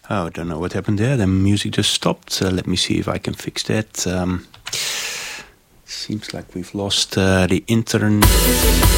Oh, I don't know what happened there. The music just stopped. Let me see if I can fix that. Seems like we've lost the internet.